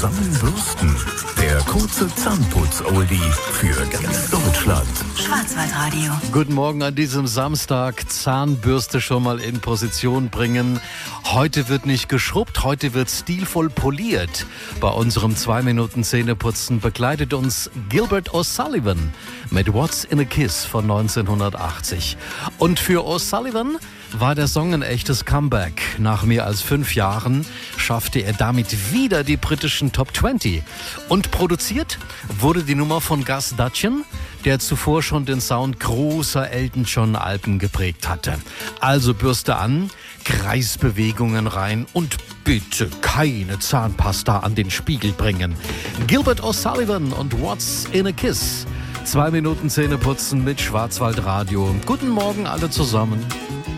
Zusammenbürsten. Der kurze Zahnputz-Oldie für ganz Deutschland. Schwarzwaldradio. Guten Morgen an diesem Samstag. Zahnbürste schon mal in Position bringen. Heute wird nicht geschrubbt, heute wird stilvoll poliert. Bei unserem 2 Minuten Zähneputzen begleitet uns Gilbert O'Sullivan mit What's in a Kiss von 1980. Und für O'Sullivan war der Song ein echtes Comeback. Nach mehr als 5 Jahren schaffte er damit wieder die britischen Top 20. Und produziert wurde die Nummer von Gus Dudgeon, der zuvor schon den Sound großer Elton John Alben geprägt hatte. Also Bürste an, Kreisbewegungen rein und bitte keine Zahnpasta an den Spiegel bringen. Gilbert O'Sullivan und What's in a Kiss. 2 Minuten Zähneputzen mit Schwarzwaldradio. Guten Morgen alle zusammen.